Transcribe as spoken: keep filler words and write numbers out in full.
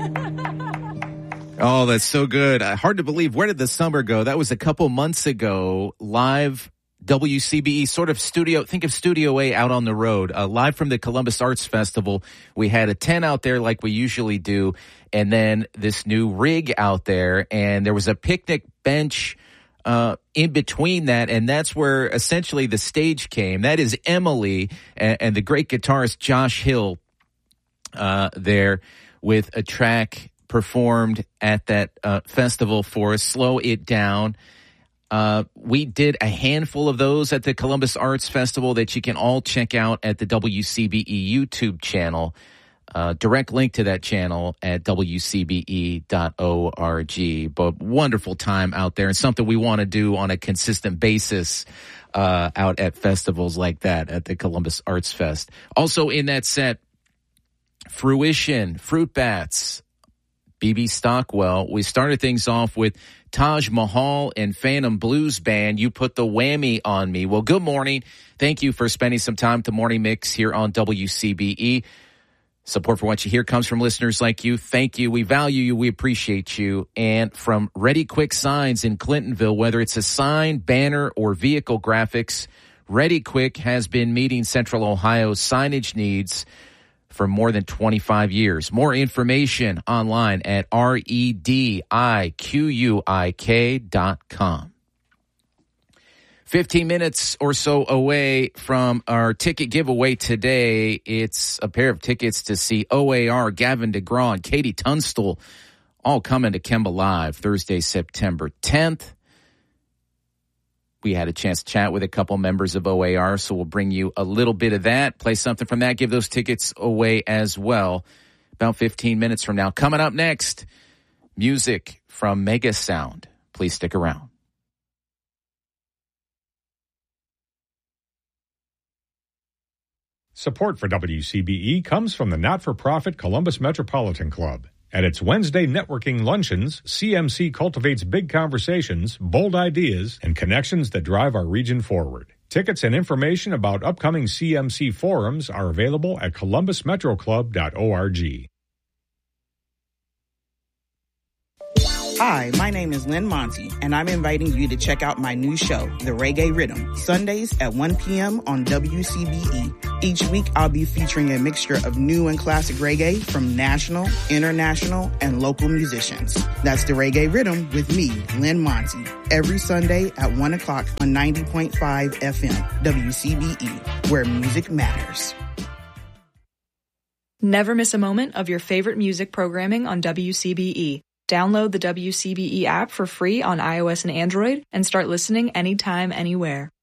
Oh, that's so good. Uh, hard to believe. Where did the summer go? That was a couple months ago. Live W C B E, sort of studio. Think of Studio A out on the road. Uh, live from the Columbus Arts Festival. We had a tent out there like we usually do. And then this new rig out there. And there was a picnic bench uh, in between that. And that's where essentially the stage came. That is Emily and, and the great guitarist Josh Hill uh, there with a track performed at that uh, festival for us, Slow It Down. Uh, we did a handful of those at the Columbus Arts Festival that you can all check out at the W C B E YouTube channel. Uh, direct link to that channel at W C B E dot org. But wonderful time out there and something we want to do on a consistent basis uh, out at festivals like that at the Columbus Arts Fest. Also in that set, Fruition, Fruit Bats, B B Stockwell. We started things off with Taj Mahal and Phantom Blues Band. You put the whammy on me. Well, good morning. Thank you for spending some time at the Morning Mix here on W C B E. Support for what you hear comes from listeners like you. Thank you. We value you. We appreciate you. And from Ready Quick Signs in Clintonville, whether it's a sign, banner, or vehicle graphics, Ready Quick has been meeting Central Ohio's signage needs for more than twenty-five years. More information online at R E D I Q U I K dot com. fifteen minutes or so away from our ticket giveaway today. It's a pair of tickets to see O A R, Gavin DeGraw, and Katie Tunstall all coming to Kemba Live Thursday, September tenth. We had a chance to chat with a couple members of O A R, so we'll bring you a little bit of that, play something from that, give those tickets away as well. About fifteen minutes from now. Coming up next, music from Mega Sound. Please stick around. Support for W C B E comes from the not-for-profit Columbus Metropolitan Club. At its Wednesday networking luncheons, C M C cultivates big conversations, bold ideas, and connections that drive our region forward. Tickets and information about upcoming C M C forums are available at columbus metro club dot org. Hi, my name is Lynn Monty, and I'm inviting you to check out my new show, The Reggae Rhythm, Sundays at one p.m. on W C B E. Each week, I'll be featuring a mixture of new and classic reggae from national, international, and local musicians. That's The Reggae Rhythm with me, Lynn Monty, every Sunday at one o'clock on ninety point five F M, W C B E, where music matters. Never miss a moment of your favorite music programming on W C B E. Download the W C B E app for free on iOS and Android and start listening anytime, anywhere.